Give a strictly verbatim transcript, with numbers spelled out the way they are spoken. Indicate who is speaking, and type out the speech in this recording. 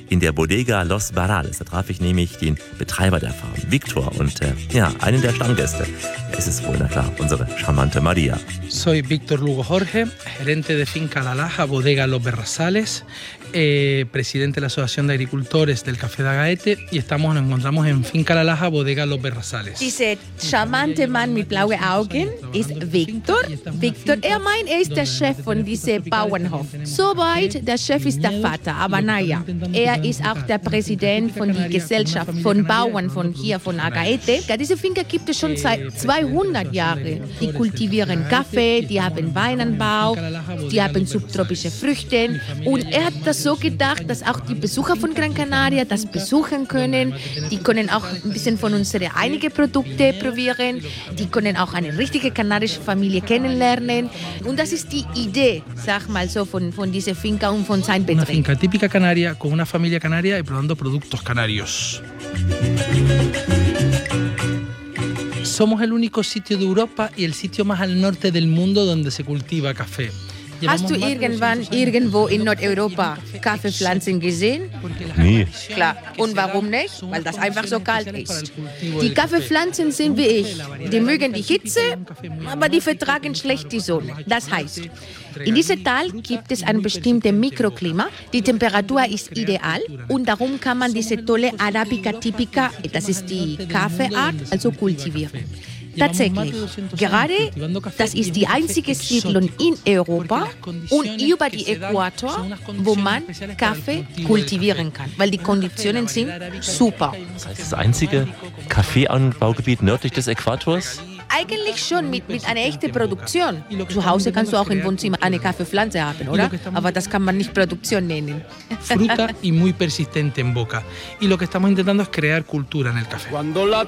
Speaker 1: in der Bodega Los Barrales. Da traf ich nämlich den Betreiber der Farm, Victor, und äh, ja, einen der Stammgäste. Es ist wohl, na klar, unsere charmante Maria.
Speaker 2: Soy Víctor Lugo Jorge, gerente de Finca La Laja, Bodega Los Barrales, eh, presidente de la Asociación de Agricultores del Café de Agaete, y estamos, nos encontramos en Finca La Laja, Bodega Los Barrales.
Speaker 3: Dieser charmante Mann mit blauen Augen ist Victor. Victor, er meint, er ist der Chef von diesem Bauernhof. Soweit, der Chef ist der Vater, aber naja, er ist auch der Präsident von der Gesellschaft von Bauern von hier, von Agaete. Ja, diese Finca gibt es schon seit zweihundert Jahren. Die kultivieren Kaffee, die haben Weinanbau, die haben subtropische Früchte. Und er hat das so gedacht, dass auch die Besucher von Gran Canaria das besuchen können. Die können auch ein bisschen von unseren einigen Produkte probieren. Die können auch eine richtige kanarische Familie kennenlernen. Und das ist die Idee, sag mal so, von, von dieser Finca und von seinem Betrieb.
Speaker 2: Una finca típica canaria con una familia canaria y probando productos canarios. Somos el único sitio de Europa y el sitio más al norte del mundo donde se cultiva café.
Speaker 3: Hast du irgendwann irgendwo in Nordeuropa Kaffeepflanzen gesehen?
Speaker 1: Nee.
Speaker 3: Klar. Und warum nicht? Weil das einfach so kalt ist. Die Kaffeepflanzen sind wie ich. Die mögen die Hitze, aber die vertragen schlecht die Sonne. Das heißt, in diesem Tal gibt es ein bestimmtes Mikroklima. Die Temperatur ist ideal und darum kann man diese tolle Arabica typica, das ist die Kaffeeart, also kultivieren. Tatsächlich, gerade das ist die einzige Siedlung in Europa und über die Äquator, wo man Kaffee kultivieren kann, weil die Konditionen sind super.
Speaker 1: Das heißt, das einzige Kaffeeanbaugebiet nördlich des Äquators?
Speaker 3: Eigentlich schon mit, mit einer echten Produktion. Zu Hause kannst du auch im Wohnzimmer eine Kaffeepflanze haben, oder? Aber das kann man nicht Produktion nennen.
Speaker 2: Fruta y muy persistente en boca. Y lo que estamos intentando es crear cultura en el café.